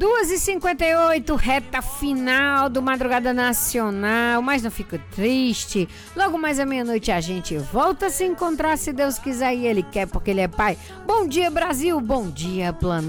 2h58, reta final do Madrugada Nacional, mas não fico triste. Logo mais à meia-noite a gente volta a se encontrar, se Deus quiser e Ele quer, porque Ele é Pai. Bom dia, Brasil, bom dia, planeta.